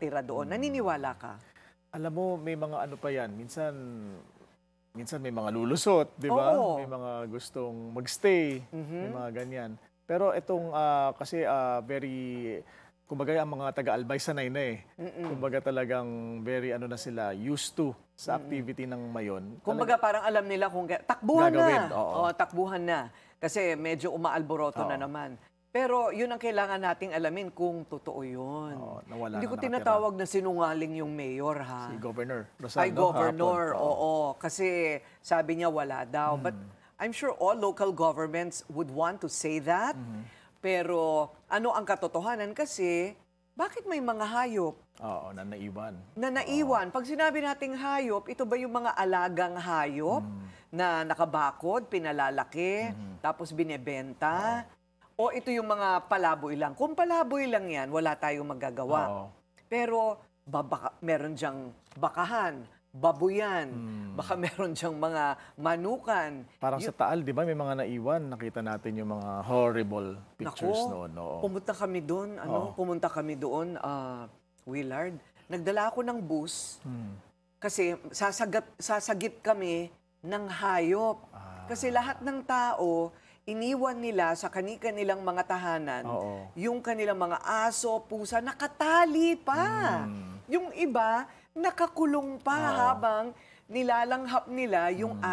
nakatira doon. Naniniwala ka? Alam mo, may mga ano pa yan. Minsan may mga lulusot, di ba? Oo. May mga gustong magstay, may mga ganyan. Pero itong kasi very, kumbaga ang mga taga-Albay sanay na eh. Kumbaga talagang very ano na sila, used to sa activity ng Mayon. Kumbaga parang alam nila kung takbuhan Gagawin, na. oo. Takbuhan na. Kasi medyo umaalboroto na naman. Pero yun ang kailangan nating alamin kung totoo yun. Nawala Hindi ko na nakatira. tinatawag na sinungaling yung mayor, ha? Si Governor Rosaldo. Ay, Governor, hapon. oo. Kasi sabi niya wala daw. But I'm sure all local governments would want to say that. Pero ano ang katotohanan? Kasi bakit may mga hayop Oo, na naiwan. na naiwan? Pag sinabi nating hayop, ito ba yung mga alagang hayop na nakabakod, pinalalaki, tapos binebenta? O ito yung mga palaboy lang? Kung palaboy lang yan, wala tayong magagawa. Oo. Pero meron diyang bakahan, babuyan, baka meron diyang mga manukan. Parang sa Taal, di ba, may mga naiwan. Nakita natin yung mga horrible pictures noon. Oo. Pumunta kami doon, pumunta kami doon, Willard. Nagdala ako ng bus kasi sasagip kami ng hayop. Kasi lahat ng tao, iniwan nila sa kanilang mga tahanan, yung kanilang mga aso, pusa, nakatali pa. Yung iba, nakakulong pa habang nilalanghap nila yung